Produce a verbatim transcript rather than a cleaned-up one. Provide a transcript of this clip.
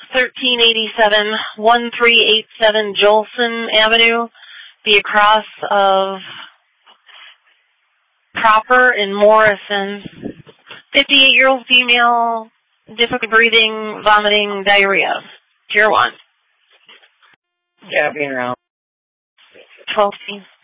thirteen eighty-seven, thirteen eighty-seven Jolson Avenue, be across of Proper in Morrison. fifty-eight-year-old female, difficulty breathing, vomiting, diarrhea. Tier one. Yeah, being around. twelve.